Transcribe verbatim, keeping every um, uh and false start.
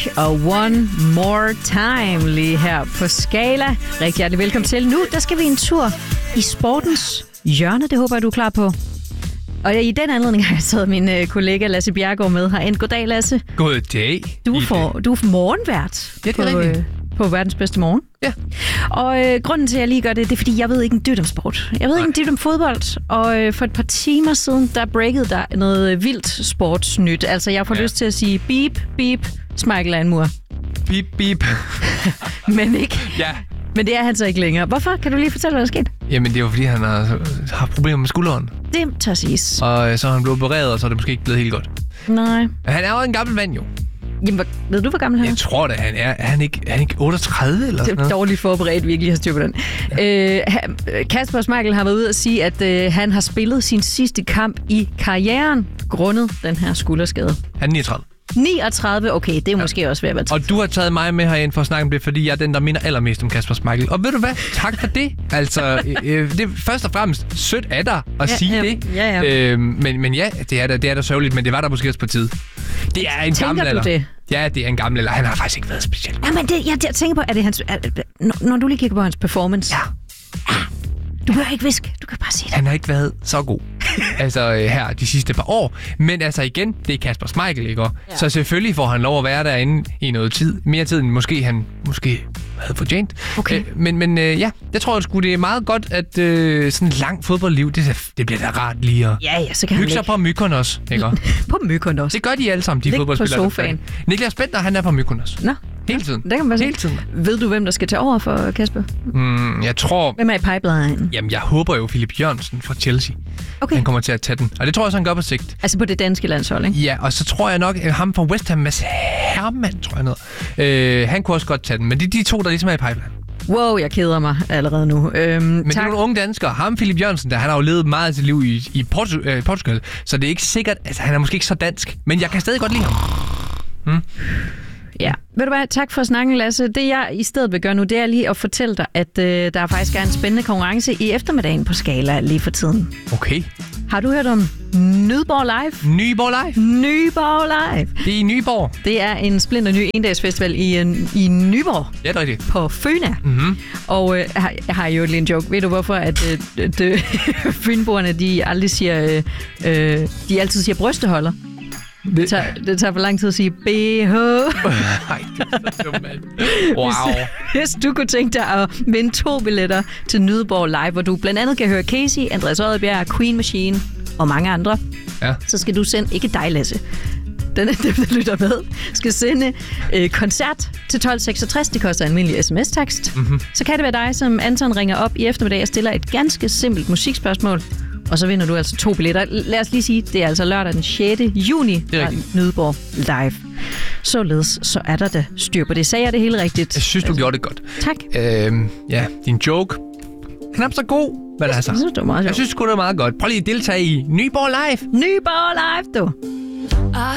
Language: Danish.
og One More Time lige her på Skala. Rigtig hjertelig velkommen til. Nu der skal vi en tur i sportens hjørne. Det håber jeg, du er klar på. Og i den anledning har jeg taget min øh, kollega Lasse Bjerregaard med herind. Goddag, Lasse. Goddag. Du får, du er morgenvært ja, det er på, rigtigt. øh, på verdens bedste morgen. Ja. Og øh, grunden til, at jeg lige gør det, det er, fordi jeg ved ikke en dyt om sport. Jeg ved Nej. ikke en dyt om fodbold. Og øh, for et par timer siden, der breakede der noget vildt sportsnyt. Altså, jeg får ja. lyst til at sige beep, beep, Michael Anmur. Beep, beep. Men ikke. Ja. Men det er han så ikke længere. Hvorfor? Kan du lige fortælle, hvad der skete? Jamen, det er jo fordi, han har, har problemer med skulderen. Det tør siges. Og så er han blevet opereret, og så er det måske ikke blevet helt godt. Nej. Han er jo en gammel mand, jo. Jamen, hvor, ved du, hvor gammel han er? Jeg tror da, han er. Er han ikke, er han ikke otteogtredive eller sådan noget? Det er dårligt forberedt, virkelig har styr på den. Ja. Øh, Kasper Schmeichel har været ude at sige, at øh, han har spillet sin sidste kamp i karrieren, grundet den her skulderskade. Han er niogtredive. niogtredive, okay, det er ja. måske også ved at være tid. Og du har taget mig med herind for at snakke om det, fordi jeg er den, der minder allermest om Kasper Schmeichel. Og ved du hvad? Tak for det. Altså, øh, det er først og fremmest sødt af dig at ja, sige ja, det. Ja, ja. Øh, men, men ja, det er da, det er da sørgeligt, men det var der måske også på tid. Det er en Tænker gammel du alder. det? Ja, det er en gammel alder. Han har faktisk ikke været specielt. Ja, men det, jeg, jeg tænker på, er det hans... Er, når, når du lige kigger på hans performance... Ja. Ah, du behøver ikke viske, du kan bare sige det. Han har ikke været så god. altså her de sidste par år. Men altså igen, det er Kasper Schmeichel, ikke? Ja. Så selvfølgelig får han lov at være derinde i noget tid. Mere tid, end måske han måske havde fortjent. Okay. Øh, men men øh, ja, det tror jeg sgu, det er meget godt, at øh, sådan et langt fodboldliv, det, det bliver da rart lige at ja, ja, så kan hygge sig på Mykonos, ikke? På Mykonos. Det gør de alle sammen, de Lig fodboldspillere. på sofaen. Niklas Bentner, han er på Mykonos. Nå. Hele tiden. Det kan man Hele tiden. Ved du, hvem der skal tage over for Kasper? Mm, jeg tror... Hvem er i pipeline? Jamen, jeg håber jo, Philip Jørgensen fra Chelsea. Okay. Han kommer til at tage den. Og det tror jeg, så han gør på sigt. Altså på det danske landshold, ikke? Ja, og så tror jeg nok, at ham fra West Ham, Mads Hermann, tror jeg noget. Øh, han kunne også godt tage den. Men det er de to, der ligesom er i pipeline. Wow, jeg keder mig allerede nu. Øhm, Men tak. det er nogle unge danskere. Ham, Philip Jørgensen, der han har jo levet meget af sit liv i, i Portu- øh, Portugal. Så det er ikke sikkert... Altså, han er måske ikke så dansk. Men jeg kan stadig godt lide ham. Hmm? Ja, ved du hvad, tak for snakken, Lasse. Det jeg i stedet vil gøre nu, det er lige at fortælle dig, at øh, der faktisk er en spændende konkurrence i eftermiddagen på Skala lige for tiden. Okay. Har du hørt om Nyborg Live? Nyborg Live? Nyborg Live. Det er i Nyborg. Det er en splinter ny endagsfestival i, i Nyborg. Ja, det er rigtigt. På Føna. Mm-hmm. Og øh, jeg har jo lige en joke. Ved du hvorfor, at øh, de, fynboerne, de aldrig siger, øh, øh, de altid siger brysteholder? Det tager, det tager for lang tid at sige B H. Nej, det er så dumt, mand. Wow. Hvis, hvis du kunne tænke dig at vinde to billetter til Nyborg Live, hvor du blandt andet kan høre Casey, Andreas Oddbjerg, Queen Machine og mange andre, ja. så skal du sende, ikke dig, Lasse, den er dem, der lytter med, skal sende øh, koncert til tolv seksogtres. Det koster almindelig sms-tekst. Mm-hmm. Så kan det være dig, som Anton ringer op i eftermiddag og stiller et ganske simpelt musikspørgsmål. Og så vinder du altså to billetter. Lad os lige sige, det er altså lørdag den sjette juni fra Nyborg Live. Således så er der da styr på det. Sagde jeg det hele rigtigt? Jeg synes, du gjorde det godt. Tak. Øhm, ja, din joke. Knap så god, men altså. Jeg synes, det var meget Jeg synes sgu, det var meget godt. Prøv lige at deltage i Nyborg Live. Nyborg Live, du.